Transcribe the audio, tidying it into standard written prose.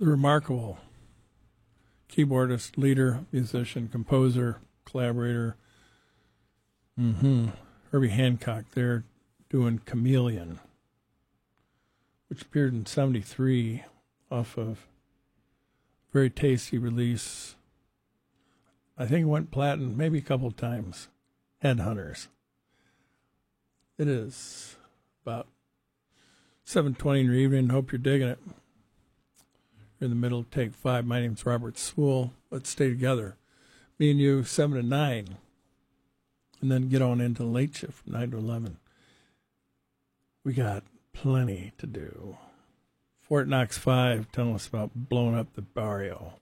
the remarkable keyboardist, leader, musician, composer, collaborator, Herbie Hancock there doing Chameleon, which appeared in 73 off of very tasty release. I think it went platinum maybe a couple times. Headhunters. It is about 7:20 in your evening. Hope you're digging it. You're in the middle of take 5. My name's Robert Swool. Let's stay together. Me and you, 7 to 9. And then get on into the late shift from 9 to 11. We got plenty to do. Fort Knox 5 telling us about blowing up the barrio.